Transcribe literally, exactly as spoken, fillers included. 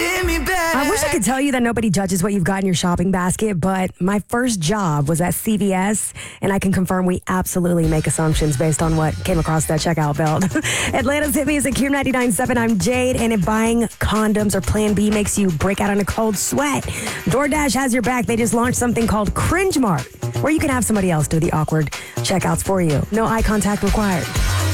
I wish I could tell you that nobody judges what you've got in your shopping basket, but my first job was at C V S, and I can confirm we absolutely make assumptions based on what came across that checkout belt. Atlanta's Hit Music, Q ninety-nine point seven. I'm Jade, and if buying condoms or Plan B makes you break out in a cold sweat, DoorDash has your back. They just launched something called Cringe Mart, where you can have somebody else do the awkward checkouts for you. No eye contact required.